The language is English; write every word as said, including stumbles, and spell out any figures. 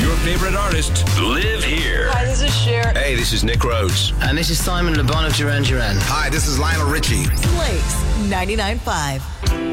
your favorite artist live here. Hi, this is Cher. Hey, this is Nick Rhodes. And this is Simon Le Bon of Duran Duran. Hi, this is Lionel Richie. Blaze ninety-nine point five.